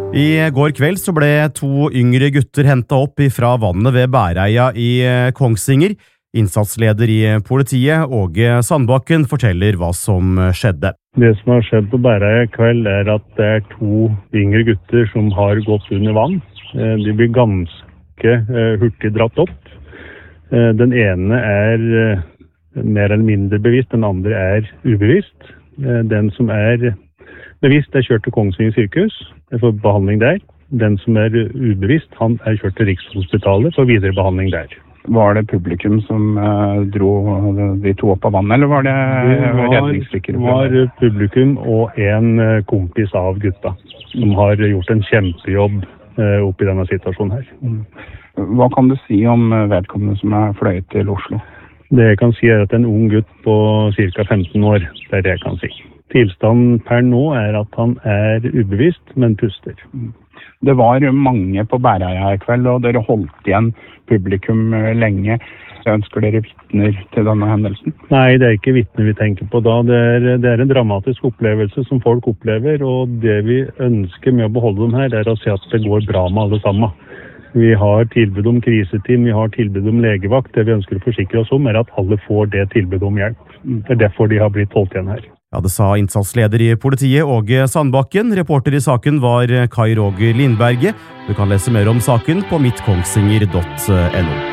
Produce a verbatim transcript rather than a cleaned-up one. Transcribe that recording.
I går kveld så ble to yngre gutter hentet opp fra vannet ved Bæreia i Kongsvinger. Innsatsleder i politiet, Åge Sandbakken, forteller hva som skjedde. Det som har skjedd på Bæreia i kveld er at det er to yngre gutter som har gått under vann. De blir ganske hurtig dratt opp. Den ene er mer eller mindre bevisst, den andre er ubevisst. Den som er bevisst er kjørt til Kongsvinger sykehus for behandling der. Den som er ubevisst, han er kjørt til Rikshospitalet for videre behandling der. Var det publikum som uh, dro de to opp av vannet, eller var det, det redningsstykker? Det var publikum og en kompis av gutta, som har gjort en kjempejobb uh, oppe i denne situasjonen her. Mm. Hva kan du si om vedkommende som er fløyet til Oslo? Det jeg kan si er at en ung gutt på ca femten år, det er det jeg kan si. Tilstanden per nå er at han er ubevisst, men puster. Det var mange på Bæreia i kveld, og dere holdt igjen publikum lenge. Ønsker dere vitner til denne hendelsen? Nei, det er ikke vitner vi tenker på da. Det er, det er en dramatisk opplevelse som folk opplever, og det vi ønsker med å beholde dem her, det er å se at det går bra med alle sammen. Vi har tilbud om kriseteam, vi har tilbud om legevakt. Det vi ønsker å forsikre oss om er at alle får det tilbud om hjelp. Det er derfor de har blitt holdt igjen her. Ja, det sa innsatsleder i politiet, Åge Sandbakken. Reporter i saken var Kai Roger Lindberget. Du kan lese mer om saken på mitt kongsvinger punktum no.